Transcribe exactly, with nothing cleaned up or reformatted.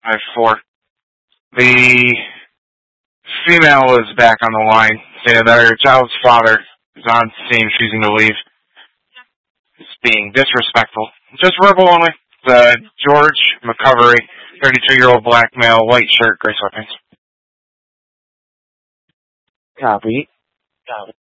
five four. The female is back on the line, saying that her child's father is on scene choosing to leave. It's being disrespectful. Just verbal only. Uh, George McCovery, thirty-two-year-old black male, white shirt, gray sweatpants. Copy. Copy.